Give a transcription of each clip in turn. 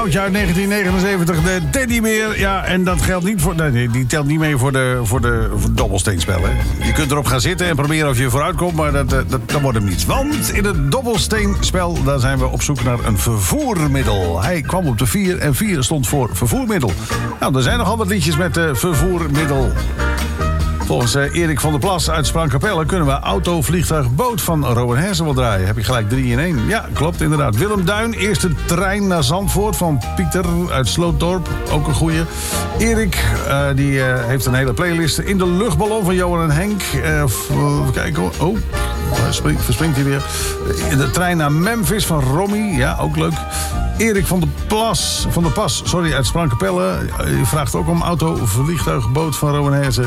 Uit 1979, de Teddybeer. Ja, en dat geldt niet voor... Nee, die telt niet mee voor de dobbelsteenspel, hè. Je kunt erop gaan zitten en proberen of je vooruit komt, maar dat wordt hem niets. Want in het dobbelsteenspel, daar zijn we op zoek naar een vervoermiddel. Hij kwam op de 4 en 4 stond voor vervoermiddel. Nou, er zijn nogal wat liedjes met vervoermiddel. Volgens Erik van der Plas uit Sprangkapelle kunnen we auto, vliegtuig, boot van Rowan Hersen wel draaien. Heb je gelijk 3 in 1. Ja, klopt inderdaad. Willem Duin, eerste trein naar Zandvoort van Pieter uit Slootdorp. Ook een goeie. Erik, die heeft een hele playlist. In de luchtballon van Johan en Henk. Even kijken. Oh, verspringt hij weer. De trein naar Memphis van Romy. Ja, ook leuk. Erik van der Pas, uit Sprangkapelle. Die vraagt ook om auto, vliegtuig, boot van Rowan Hersen.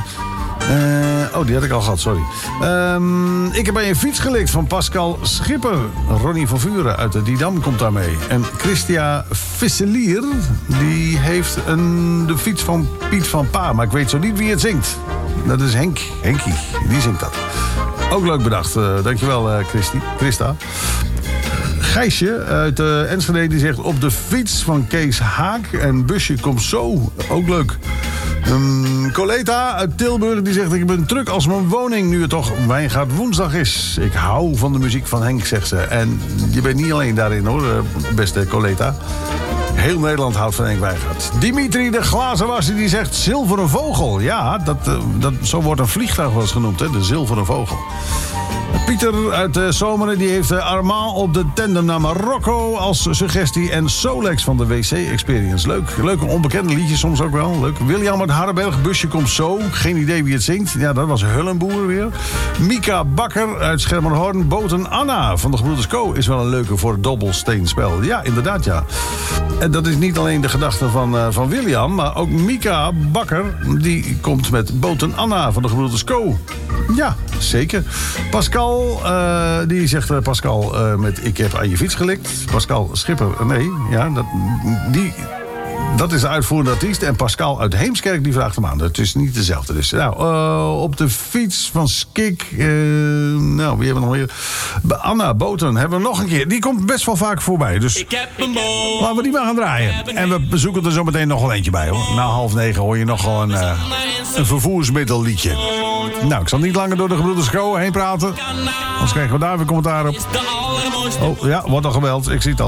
Die had ik al gehad, sorry. Ik heb bij een fiets gelikt van Pascal Schipper. Ronnie van Vuren uit de Didam komt daarmee. En Christia Visselier, die heeft de fiets van Piet van Pa. Maar ik weet zo niet wie het zingt. Dat is Henkie, die zingt dat. Ook leuk bedacht, dankjewel Christa. Gijsje uit Enschede die zegt op de fiets van Kees Haak en busje komt zo. Ook leuk. Coleta uit Tilburg die zegt ik ben druk als mijn woning nu het toch Wijngaard woensdag is. Ik hou van de muziek van Henk, zegt ze. En je bent niet alleen daarin hoor, beste Coleta. Heel Nederland houdt van Henk Wijngaard. Dimitri de Glazenwasser die zegt zilveren vogel. Ja, zo wordt een vliegtuig wel eens genoemd, hè? De zilveren vogel. Pieter uit Zomeren die heeft Armand op de tandem naar Marokko als suggestie. En Solex van de WC Experience. Leuk, een onbekende liedje soms ook wel. Leuk. William uit Hardenberg, busje komt zo. Geen idee wie het zingt. Ja, dat was Hullenboer weer. Mika Bakker uit Schermerhorn. Boten Anna van de Gebroeders Co. is wel een leuke voor het dobbelsteenspel. Ja, inderdaad, ja. En dat is niet alleen de gedachte van William, maar ook Mika Bakker, die komt met Boten Anna van de Gebroeders Co. Ja, zeker. Pascal, die zegt met ik heb aan je fiets gelikt. Pascal Schipper, nee, ja, dat is de uitvoerende artiest. En Pascal uit Heemskerk die vraagt hem aan. Het is niet dezelfde. Dus op de fiets van Skik. Wie hebben we nog meer? Anna Boten hebben we nog een keer. Die komt best wel vaak voorbij. Dus laten we die maar gaan draaien. En we zoeken er zo meteen nog wel eentje bij, hoor. Na 8:30 hoor je nog wel een vervoersmiddelliedje. Nou, ik zal niet langer door de Gebroeders Co heen praten. Anders krijgen we daar weer commentaar op. Oh ja, wordt al geweld. Ik zie het al.